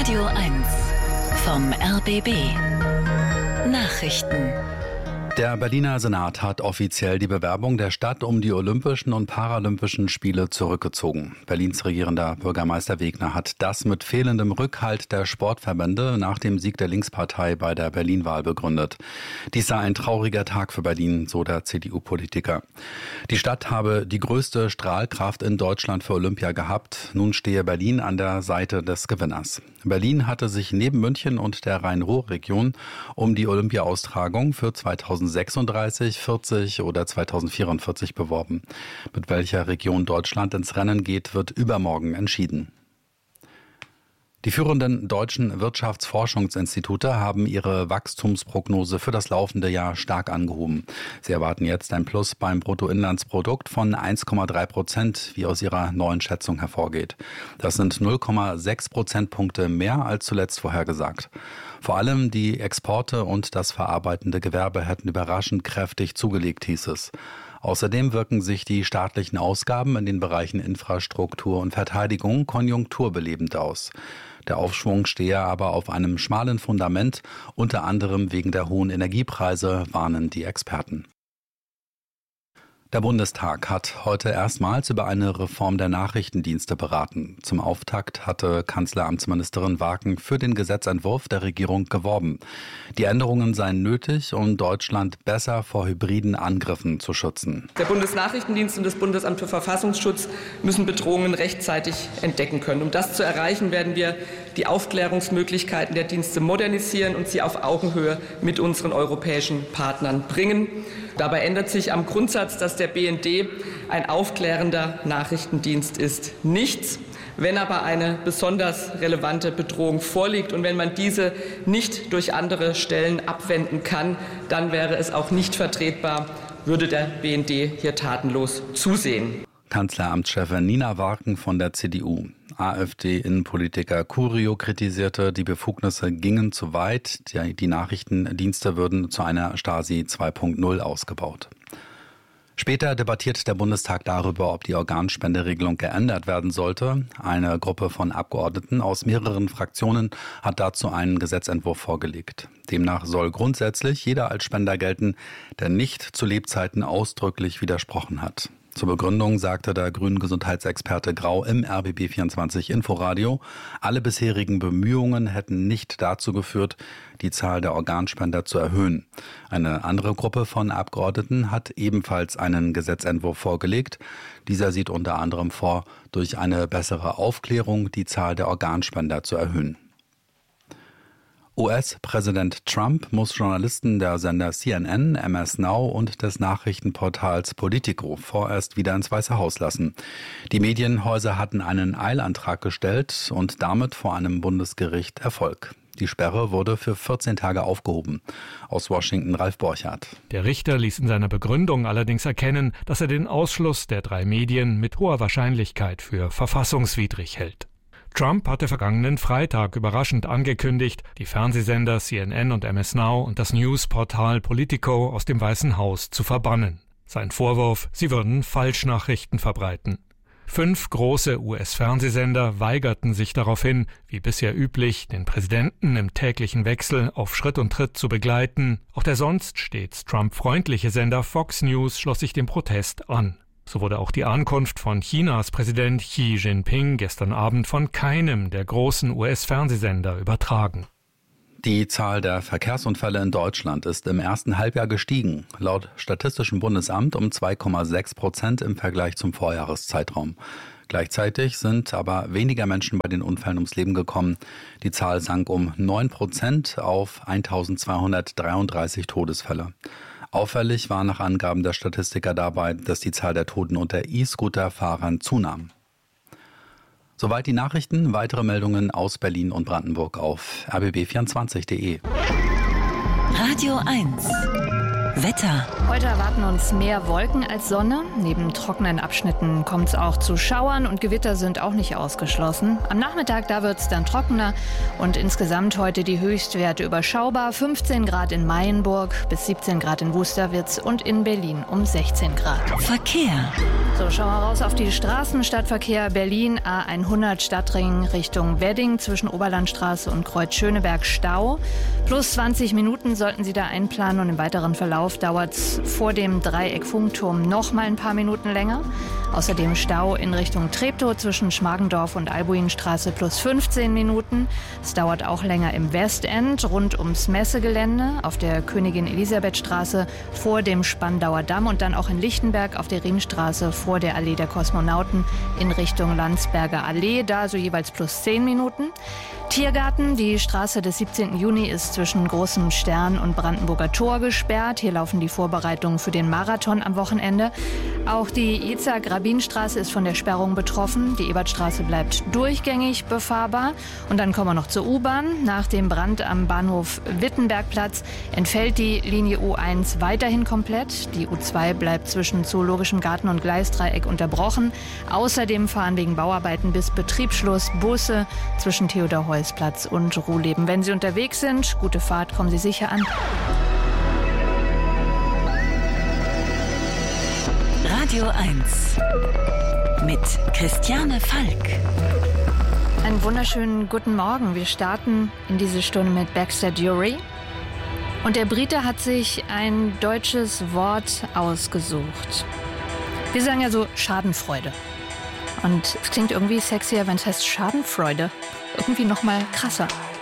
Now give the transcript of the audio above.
Radio 1 vom RBB Nachrichten. Der Berliner Senat hat offiziell die Bewerbung der Stadt um die Olympischen und Paralympischen Spiele zurückgezogen. Berlins regierender Bürgermeister Wegner hat das mit fehlendem Rückhalt der Sportverbände nach dem Sieg der Linkspartei bei der Berlin-Wahl begründet. Dies sei ein trauriger Tag für Berlin, so der CDU-Politiker. Die Stadt habe die größte Strahlkraft in Deutschland für Olympia gehabt. Nun stehe Berlin an der Seite des Gewinners. Berlin hatte sich neben München und der Rhein-Ruhr-Region um die Olympia-Austragung für 2036, 40 oder 2044 beworben. Mit welcher Region Deutschland ins Rennen geht, wird übermorgen entschieden. Die führenden deutschen Wirtschaftsforschungsinstitute haben ihre Wachstumsprognose für das laufende Jahr stark angehoben. Sie erwarten jetzt ein Plus beim Bruttoinlandsprodukt von 1,3%, wie aus ihrer neuen Schätzung hervorgeht. Das sind 0,6 Prozentpunkte mehr als zuletzt vorhergesagt. Vor allem die Exporte und das verarbeitende Gewerbe hätten überraschend kräftig zugelegt, hieß es. Außerdem wirken sich die staatlichen Ausgaben in den Bereichen Infrastruktur und Verteidigung konjunkturbelebend aus. Der Aufschwung stehe aber auf einem schmalen Fundament, unter anderem wegen der hohen Energiepreise, warnen die Experten. Der Bundestag hat heute erstmals über eine Reform der Nachrichtendienste beraten. Zum Auftakt hatte Kanzleramtsministerin Waken für den Gesetzentwurf der Regierung geworben. Die Änderungen seien nötig, um Deutschland besser vor hybriden Angriffen zu schützen. Der Bundesnachrichtendienst und das Bundesamt für Verfassungsschutz müssen Bedrohungen rechtzeitig entdecken können. Um das zu erreichen, werden wir die Aufklärungsmöglichkeiten der Dienste modernisieren und sie auf Augenhöhe mit unseren europäischen Partnern bringen. Dabei ändert sich am Grundsatz, dass der BND ein aufklärender Nachrichtendienst ist, nichts. Wenn aber eine besonders relevante Bedrohung vorliegt und wenn man diese nicht durch andere Stellen abwenden kann, dann wäre es auch nicht vertretbar, würde der BND hier tatenlos zusehen. Kanzleramtschefin Nina Waken von der CDU. AfD-Innenpolitiker Curio kritisierte, die Befugnisse gingen zu weit, die Nachrichtendienste würden zu einer Stasi 2.0 ausgebaut. Später debattiert der Bundestag darüber, ob die Organspenderegelung geändert werden sollte. Eine Gruppe von Abgeordneten aus mehreren Fraktionen hat dazu einen Gesetzentwurf vorgelegt. Demnach soll grundsätzlich jeder als Spender gelten, der nicht zu Lebzeiten ausdrücklich widersprochen hat. Zur Begründung sagte der grünen Gesundheitsexperte Grau im RBB24 Inforadio, alle bisherigen Bemühungen hätten nicht dazu geführt, die Zahl der Organspender zu erhöhen. Eine andere Gruppe von Abgeordneten hat ebenfalls einen Gesetzentwurf vorgelegt. Dieser sieht unter anderem vor, durch eine bessere Aufklärung die Zahl der Organspender zu erhöhen. US-Präsident Trump muss Journalisten der Sender CNN, MS Now und des Nachrichtenportals Politico vorerst wieder ins Weiße Haus lassen. Die Medienhäuser hatten einen Eilantrag gestellt und damit vor einem Bundesgericht Erfolg. Die Sperre wurde für 14 Tage aufgehoben. Aus Washington Ralf Borchardt. Der Richter ließ in seiner Begründung allerdings erkennen, dass er den Ausschluss der 3 Medien mit hoher Wahrscheinlichkeit für verfassungswidrig hält. Trump hatte vergangenen Freitag überraschend angekündigt, die Fernsehsender CNN und MS Now und das Newsportal Politico aus dem Weißen Haus zu verbannen. Sein Vorwurf, sie würden Falschnachrichten verbreiten. 5 große US-Fernsehsender weigerten sich daraufhin, wie bisher üblich, den Präsidenten im täglichen Wechsel auf Schritt und Tritt zu begleiten. Auch der sonst stets Trump-freundliche Sender Fox News schloss sich dem Protest an. So wurde auch die Ankunft von Chinas Präsident Xi Jinping gestern Abend von keinem der großen US-Fernsehsender übertragen. Die Zahl der Verkehrsunfälle in Deutschland ist im ersten Halbjahr gestiegen, laut Statistischem Bundesamt um 2,6% im Vergleich zum Vorjahreszeitraum. Gleichzeitig sind aber weniger Menschen bei den Unfällen ums Leben gekommen. Die Zahl sank um 9% auf 1.233 Todesfälle. Auffällig war nach Angaben der Statistiker dabei, dass die Zahl der Toten unter E-Scooter-Fahrern zunahm. Soweit die Nachrichten. Weitere Meldungen aus Berlin und Brandenburg auf rbb24.de. Radio 1 Wetter. Heute erwarten uns mehr Wolken als Sonne. Neben trockenen Abschnitten kommt es auch zu Schauern und Gewitter sind auch nicht ausgeschlossen. Am Nachmittag, da wird es dann trockener und insgesamt heute die Höchstwerte überschaubar. 15 Grad in Mayenburg, bis 17 Grad in Wusterwitz und in Berlin um 16 Grad. Verkehr. So, schauen wir raus auf die Straßen. Stadtverkehr Berlin, A100 Stadtring Richtung Wedding zwischen Oberlandstraße und Kreuz Schöneberg Stau. Plus 20 Minuten sollten Sie da einplanen und im weiteren Verlauf dauert es vor dem Dreieck Funkturm noch mal ein paar Minuten länger. Außerdem Stau in Richtung Treptow zwischen Schmargendorf und Albuinstraße plus 15 Minuten. Es dauert auch länger im Westend rund ums Messegelände auf der Königin-Elisabeth-Straße vor dem Spandauer Damm und dann auch in Lichtenberg auf der Riemstraße vor der Allee der Kosmonauten in Richtung Landsberger Allee, da so jeweils plus 10 Minuten. Tiergarten, die Straße des 17. Juni ist zwischen Großem Stern und Brandenburger Tor gesperrt. Hier laufen die Vorbereitungen für den Marathon am Wochenende. Auch die Izak-Rabin-Straße ist von der Sperrung betroffen. Die Ebertstraße bleibt durchgängig befahrbar. Und dann kommen wir noch zur U-Bahn. Nach dem Brand am Bahnhof Wittenbergplatz entfällt die Linie U1 weiterhin komplett. Die U2 bleibt zwischen Zoologischem Garten und Gleisdreieck unterbrochen. Außerdem fahren wegen Bauarbeiten bis Betriebsschluss Busse zwischen Theodor-Heuss-Platz und Ruhleben. Wenn Sie unterwegs sind, gute Fahrt, kommen Sie sicher an. Radio 1 mit Christiane Falk. Einen wunderschönen guten Morgen. Wir starten in diese Stunde mit Baxter Dury. Und der Brite hat sich ein deutsches Wort ausgesucht. Wir sagen ja so Schadenfreude. Und es klingt irgendwie sexier, wenn es heißt Schadenfreude. Irgendwie noch mal krasser.